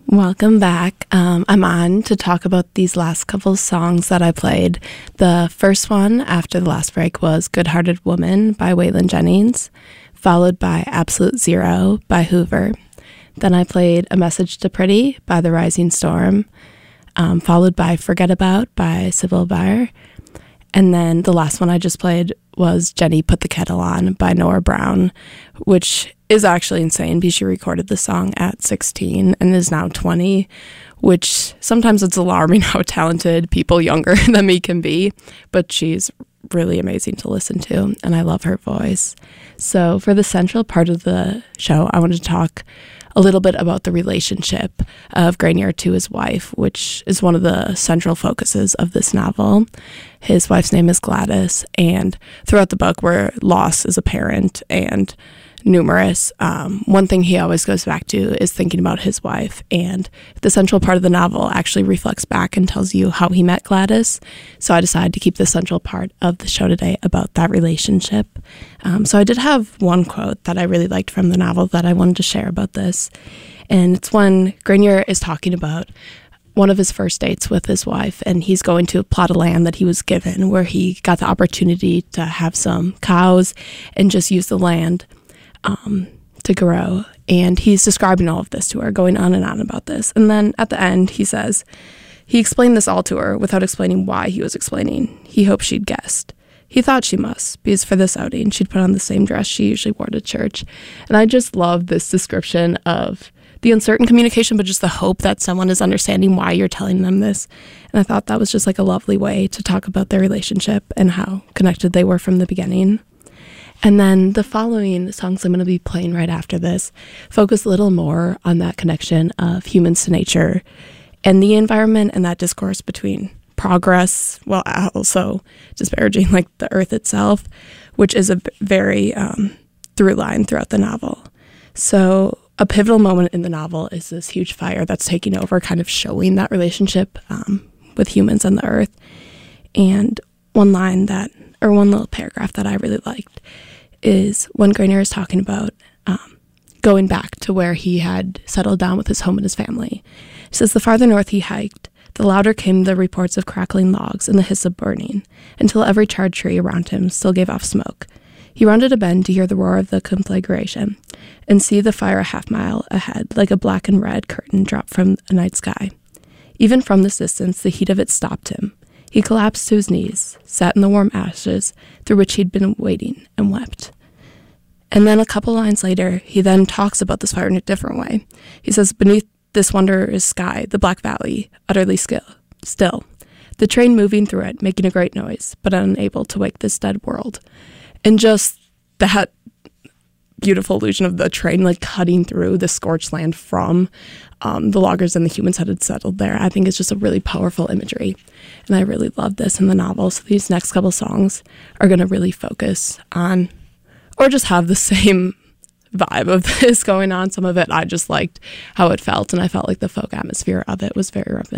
Welcome back. I'm on to talk about these last couple songs that I played. The first one after the last break was Good Hearted Woman by Waylon Jennings, followed by Absolute Zero by Hoover. Then I played A Message to Pretty by The Rising Storm, followed by Forget About by Sybil Bayer. And then the last one I just played was Jenny Put the Kettle On by Nora Brown, which is actually insane because she recorded the song at 16 and is now 20, which sometimes it's alarming how talented people younger than me can be, but she's really amazing to listen to, and I love her voice. So for the central part of the show, I wanted to talk a little bit about the relationship of Granier to his wife, which is one of the central focuses of this novel. His wife's name is Gladys, and throughout the book where loss is apparent and numerous, one thing he always goes back to is thinking about his wife, and the central part of the novel actually reflects back and tells you how he met Gladys. So I decided to keep the central part of the show today about that relationship. So I did have one quote that I really liked from the novel that I wanted to share about this, and it's when Granier is talking about one of his first dates with his wife, and he's going to a plot of land that he was given where he got the opportunity to have some cows and just use the land to grow. And he's describing all of this to her, going on and on about this. And then at the end, he says, he explained this all to her without explaining why he was explaining. He hoped she'd guessed. He thought she must, because for this outing, she'd put on the same dress she usually wore to church. And I just love this description of the uncertain communication, but just the hope that someone is understanding why you're telling them this. And I thought that was just like a lovely way to talk about their relationship and how connected they were from the beginning. And then the following songs I'm going to be playing right after this focus a little more on that connection of humans to nature and the environment and that discourse between progress, while also disparaging like the earth itself, which is a very through line throughout the novel. So a pivotal moment in the novel is this huge fire that's taking over, kind of showing that relationship with humans and the earth. And one little paragraph that I really liked is when Granier is talking about going back to where he had settled down with his home and his family. He says, the farther north he hiked, the louder came the reports of crackling logs and the hiss of burning, until every charred tree around him still gave off smoke. He rounded a bend to hear the roar of the conflagration and see the fire a half-mile ahead, like a black and red curtain dropped from a night sky. Even from this distance, the heat of it stopped him. He collapsed to his knees, sat in the warm ashes through which he'd been waiting, and wept. And then a couple lines later, he then talks about this fire in a different way. He says, beneath this wondrous sky, the Black Valley, utterly still, the train moving through it, making a great noise, but unable to wake this dead world. And just that beautiful illusion of the train like cutting through the scorched land from the loggers and the humans that had settled there, I think is just a really powerful imagery. And I really love this in the novel. So these next couple songs are going to really focus on, or just have the same vibe of this going on. Some of it I just liked how it felt, and I felt like the folk atmosphere of it was very